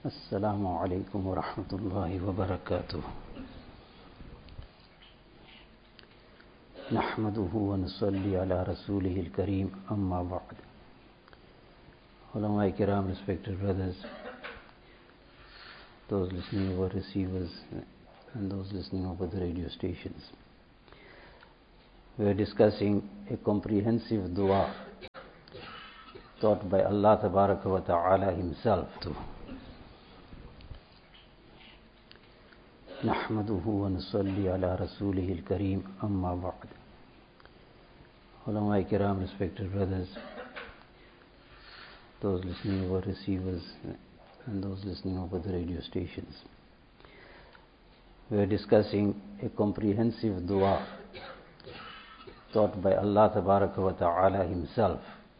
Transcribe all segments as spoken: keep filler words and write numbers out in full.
السلام عليكم ورحمة الله وبركاته. نحمده ونصلي على رسوله الكريم أما بعد. Ulama Kiram, respected brothers, those listening over receivers and those listening over the radio stations, we are discussing a comprehensive dua taught by Allah Tabaraka wa Ta'ala Himself. نحمده ونصلي على رسوله الكريم أما بعد. Ulama Kiram, respected brothers, those listening over receivers and those listening over the radio stations, we are discussing a comprehensive dua taught by Allah Tabaraka wa Ta'ala Himself.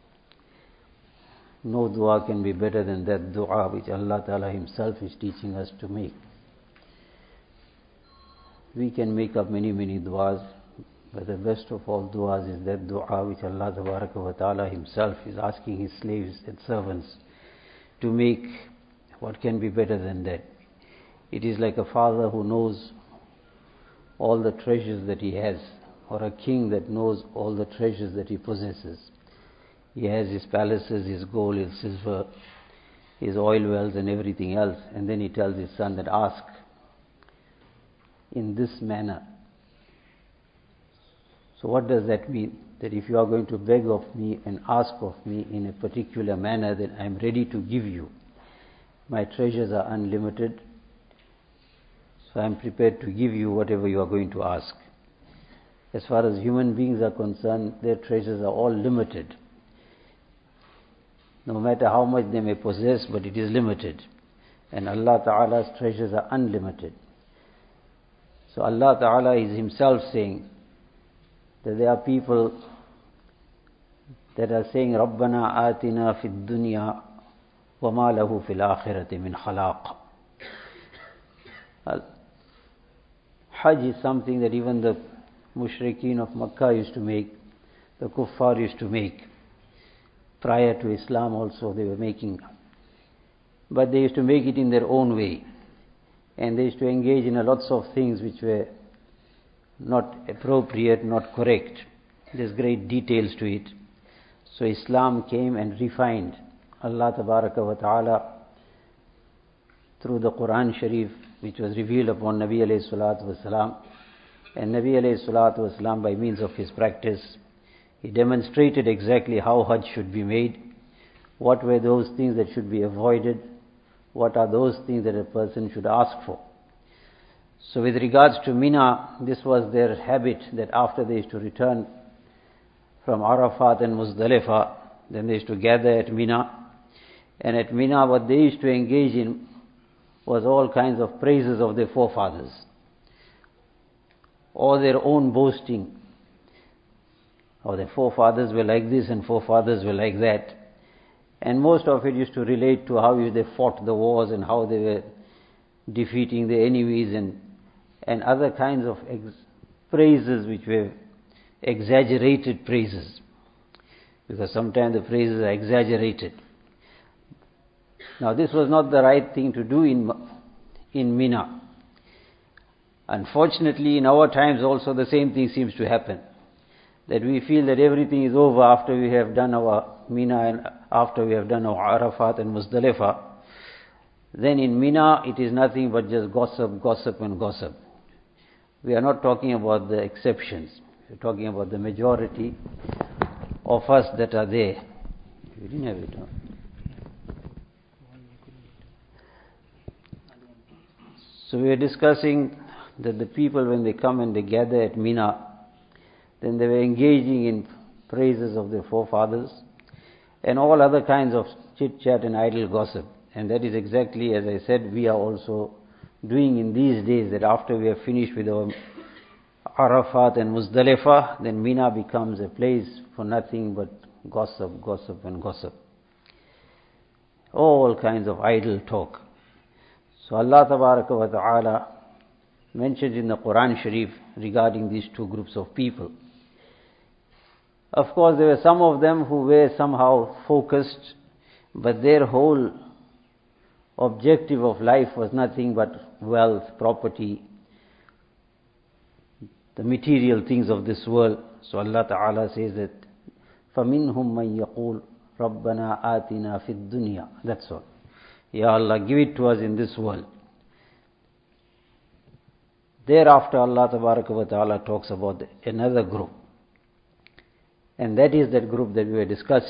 No dua can be better than that dua which Allah Ta'ala Himself is teaching us to make. We can make up many, many du'as, but the best of all du'as is that du'a which Allah Tabaraka wa Ta'ala Himself is asking His slaves and servants to make. What can be better than that? It is like a father who knows all the treasures that he has, or a king that knows all the treasures that he possesses. He has his palaces, his gold, his silver, his oil wells and everything else, and then he tells his son that ask in this manner. So what does that mean? That if you are going to beg of me and ask of me in a particular manner, then I am ready to give you. My treasures are unlimited, so I am prepared to give you whatever you are going to ask. As far as human beings are concerned, their treasures are all limited. No matter how much they may possess, but it is limited. And Allah Ta'ala's treasures are unlimited. So Allah Ta'ala is Himself saying that there are people that are saying, رَبَّنَا آتِنَا فِي الدُّنْيَا وَمَا لَهُ فِي الْآخِرَةِ مِنْ خَلَاقٍ. Hajj is something that even the mushrikeen of Makkah used to make, the kuffar used to make. Prior to Islam also they were making. But they used to make it in their own way. And they used to engage in a lots of things which were not appropriate, not correct. There's great details to it. So Islam came and refined. Allah Tabaraka wa Ta'ala through the Quran Sharif, which was revealed upon Nabi alayhi salatu wasalam, and Nabi alayhi salatu wasalam, by means of his practice, he demonstrated exactly how Hajj should be made, what were those things that should be avoided, what are those things that a person should ask for. So with regards to Mina, this was their habit, that after they used to return from Arafat and Muzdalifah, then they used to gather at Mina. And at Mina, what they used to engage in was all kinds of praises of their forefathers, or their own boasting. Or their forefathers were like this and forefathers were like that. And most of it used to relate to how they fought the wars and how they were defeating the enemies, and and other kinds of ex- praises which were exaggerated praises. Because sometimes the praises are exaggerated. Now this was not the right thing to do in, in Mina. Unfortunately, in our times also the same thing seems to happen. That we feel that everything is over after we have done our Mina and after we have done our Arafat and Muzdalifah. Then in Mina it is nothing but just gossip, gossip and gossip. We are not talking about the exceptions. We are talking about the majority of us that are there. We didn't have it, huh? So we are discussing that the people, when they come and they gather at Mina, then they were engaging in praises of their forefathers and all other kinds of chit-chat and idle gossip. And that is exactly, as I said, we are also doing in these days, that after we have finished with our Arafat and Muzdalifah, then Mina becomes a place for nothing but gossip, gossip and gossip. All kinds of idle talk. So Allah Tabaraka wa Ta'ala mentions in the Quran Sharif regarding these two groups of people. Of course, there were some of them who were somehow focused, but their whole objective of life was nothing but wealth, property, the material things of this world. So Allah Ta'ala says that فَمِنْهُمْ مَنْ يَقُولُ رَبَّنَا آتِنَا فِي الدُّنْيَا. That's all. Ya Allah, give it to us in this world. Thereafter Allah Tabaraka wa Ta'ala talks about another group. And that is that group that we were discussing.